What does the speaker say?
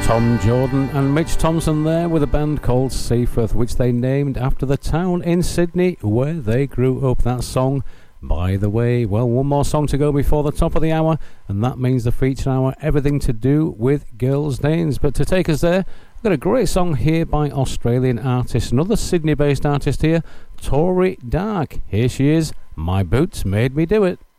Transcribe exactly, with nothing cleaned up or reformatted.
Tom Jordan and Mitch Thompson there with a band called Seaforth, which they named after the town in Sydney where they grew up. That song, By the Way. Well, one more song to go before the top of the hour, and that means the feature hour, everything to do with girls' names. But to take us there, I've got a great song here by Australian artist, another Sydney-based artist here, Tori Dark. Here she is, My Boots Made Me Do It.